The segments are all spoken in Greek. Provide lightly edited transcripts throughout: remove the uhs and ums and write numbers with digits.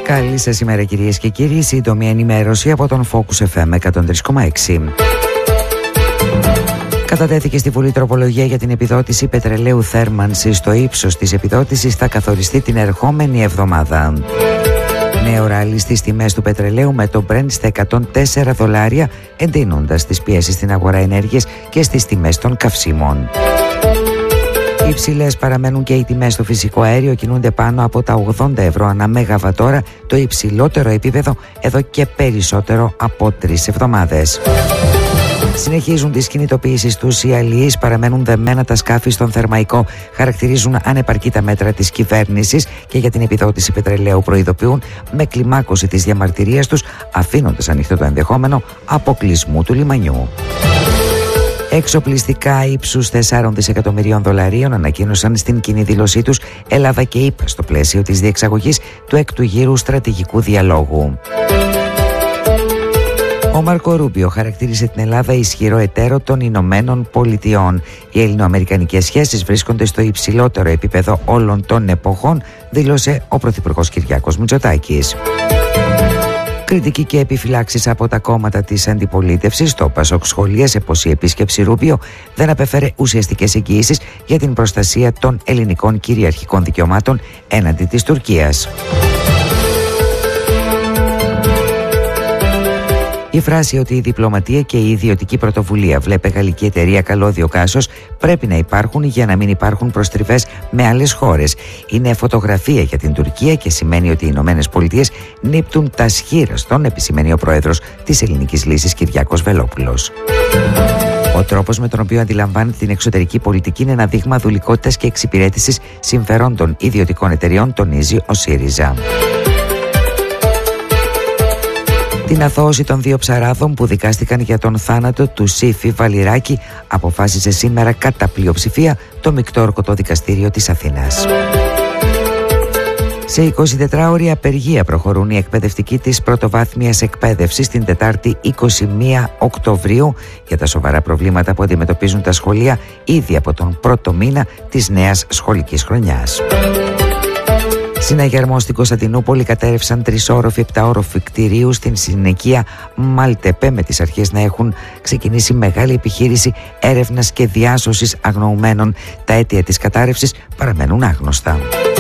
Καλή σας ημέρα κυρίες και κύριοι, σύντομη ενημέρωση από τον Focus FM 103,6. Κατατέθηκε στη Βουλή τροπολογία για την επιδότηση πετρελαίου θέρμανσης. Το ύψος της επιδότησης θα καθοριστεί την ερχόμενη εβδομάδα. Νέο ράλι στις τιμές του πετρελαίου με το Brent στα $104, εντείνοντας τις πιέσεις στην αγορά ενέργειας και στις τιμές των καυσίμων. Υψηλές παραμένουν και οι τιμές στο φυσικό αέριο, κινούνται πάνω από τα €80 ανά μεγαβατόρα, το υψηλότερο επίπεδο εδώ και περισσότερο από 3 εβδομάδες. Συνεχίζουν τις κινητοποιήσεις τους, οι αλληλείς παραμένουν δεμένα τα σκάφη στον Θερμαϊκό, χαρακτηρίζουν ανεπαρκή τα μέτρα της κυβέρνησης και για την επιδότηση πετρελαίου προειδοποιούν με κλιμάκωση της διαμαρτυρίας τους, αφήνοντας ανοιχτό το ενδεχόμενο αποκλεισμού του λιμανιού. Εξοπλιστικά ύψους $4 δισεκατομμυρίων ανακοίνωσαν στην κοινή δήλωσή τους Ελλάδα και ΗΠΑ στο πλαίσιο της διεξαγωγής του έκτου γύρου στρατηγικού διαλόγου. Ο Μάρκο Ρούμπιο χαρακτήρισε την Ελλάδα ισχυρό εταίρο των Ηνωμένων Πολιτειών. Οι ελληνοαμερικανικές σχέσεις βρίσκονται στο υψηλότερο επίπεδο όλων των εποχών, δήλωσε ο Πρωθυπουργός Κυριάκος Μητσοτάκης. Κριτική και επιφυλάξεις από τα κόμματα της αντιπολίτευσης. Το ΠΑΣΟΚ σχολίασε πως η επίσκεψη Ρούμπιο δεν απέφερε ουσιαστικές εγγυήσεις για την προστασία των ελληνικών κυριαρχικών δικαιωμάτων έναντι της Τουρκίας. Η φράση ότι η διπλωματία και η ιδιωτική πρωτοβουλία, βλέπε γαλλική εταιρεία Καλώδιο Κάσος, πρέπει να υπάρχουν για να μην υπάρχουν προστριβές με άλλες χώρες. Είναι φωτογραφία για την Τουρκία και σημαίνει ότι οι Ηνωμένες Πολιτείες νύπτουν τα σχήραστον, επισημαίνει ο πρόεδρος της Ελληνικής Λύσης Κυριάκος Βελόπουλος. Ο τρόπος με τον οποίο αντιλαμβάνεται την εξωτερική πολιτική είναι ένα δείγμα δουλικότητας και εξυπηρέτησης συμφερόντων ιδιωτικών εταιριών, τονίζει ο ΣΥΡΙΖΑ. Την αθώωση των 2 ψαράδων που δικάστηκαν για τον θάνατο του Σύφη Βαλιράκη αποφάσισε σήμερα κατά πλειοψηφία το Μεικτό Ορκωτό Δικαστήριο της Αθήνας. Σε 24ωρη απεργία προχωρούν οι εκπαιδευτικοί της πρωτοβάθμιας εκπαίδευσης την Τετάρτη 21 Οκτωβρίου για τα σοβαρά προβλήματα που αντιμετωπίζουν τα σχολεία ήδη από τον πρώτο μήνα της νέας σχολικής χρονιάς. Συναγερμό στην Κωνσταντινούπολη κατέρευσαν 3όροφοι, 7όροφοι κτηρίου στην συνοικία Μαλτεπέ, με τις αρχές να έχουν ξεκινήσει μεγάλη επιχείρηση έρευνας και διάσωσης αγνοουμένων. Τα αίτια της κατάρρευσης παραμένουν άγνωστα.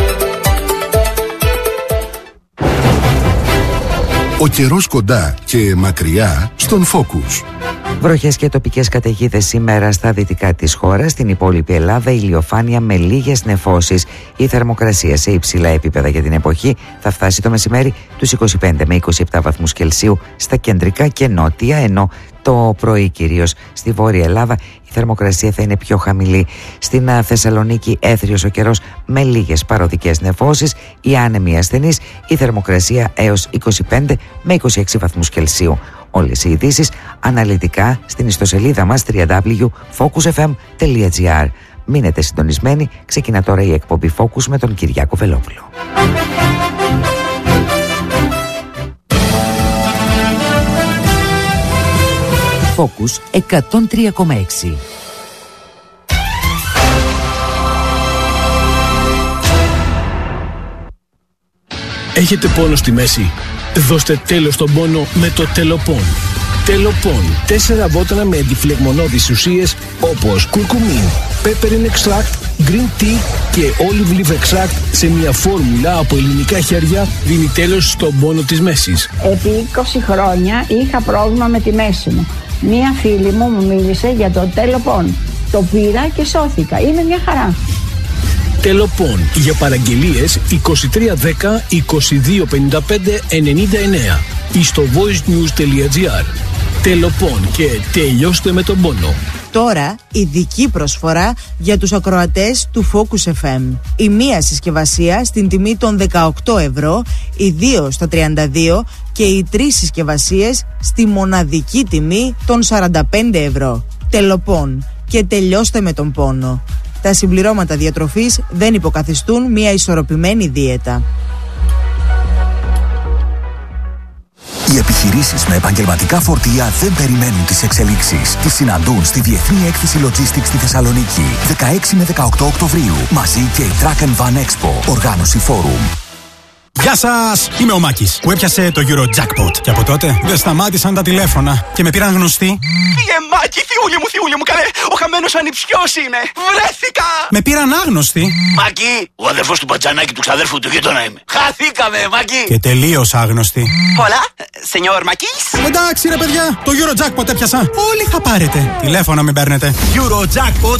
Ο καιρός κοντά και μακριά στον Focus. Βροχές και τοπικές καταιγίδες σήμερα στα δυτικά της χώρας, στην υπόλοιπη Ελλάδα ηλιοφάνεια με λίγες νεφώσεις. Η θερμοκρασία σε υψηλά επίπεδα για την εποχή θα φτάσει το μεσημέρι τους 25 με 27 βαθμούς Κελσίου στα κεντρικά και νότια, ενώ το πρωί κυρίως στη Βόρεια Ελλάδα η θερμοκρασία θα είναι πιο χαμηλή. Στην Θεσσαλονίκη έθριος ο καιρός με λίγες παροδικές νεφώσεις, οι άνεμοι ασθενείς, η θερμοκρασία έως 25 με 26 βαθμούς Κελσίου. Όλες οι ειδήσεις αναλυτικά στην ιστοσελίδα μας www.focusfm.gr. Μείνετε συντονισμένοι, ξεκινά τώρα η εκπομπή Focus με τον Κυριάκο Βελόπουλο. Focus 103,6. Έχετε πόνο στη μέση? Δώστε τέλος στον πόνο με το Τελοπών. Τελοπών. 4 βότανα με αντιφλεγμονώδεις ουσίες όπως κουρκουμίν, peppermint extract, green tea και olive leaf extract σε μια φόρμουλα από ελληνικά χέρια δίνει τέλος στον πόνο της μέσης. Επί 20 χρόνια είχα πρόβλημα με τη μέση μου. Μία φίλη μου μίλησε για το Τελοπών. Το πήρα και σώθηκα. Είναι μια χαρά. Τελοπών. Για παραγγελίες 2310 2255 99 ή στο voicenews.gr. Τελοπών και τελειώστε με τον πόνο. Τώρα ειδική προσφορά για τους ακροατές του Focus FM. Η μία συσκευασία στην τιμή των 18 ευρώ, οι 2 στα 32 και οι 3 συσκευασίες στη μοναδική τιμή των 45 ευρώ. Τελοπών και τελειώστε με τον πόνο. Τα συμπληρώματα διατροφής δεν υποκαθιστούν μια ισορροπημένη δίαιτα. Οι επιχειρήσεις με επαγγελματικά φορτία δεν περιμένουν τις εξελίξεις. Τις συναντούν στη Διεθνή Έκθεση Logistics στη Θεσσαλονίκη, 16 με 18 Οκτωβρίου. Μαζί και η Truck and Van Expo, οργάνωση Forum. Γεια σας! Είμαι ο Μάκης που έπιασε το Eurojackpot. Και από τότε δεν σταμάτησαν τα τηλέφωνα και με πήραν γνωστοί. Μάκη, θειούλη μου, καλέ! Ο χαμένος ανιψιός είμαι! Βρέθηκα! Με πήραν άγνωστοι. Μάκη, ο αδερφός του Πατζανάκη του ξαδέρφου του γείτονα είμαι. Χαθήκαμε, Μάκη! Και τελείως άγνωστοι. Hola, señor Makis. Εντάξει ρε παιδιά, το Eurojackpot έπιασα. Όλοι θα πάρετε. Τηλέφωνα μην παίρνετε. Eurojackpot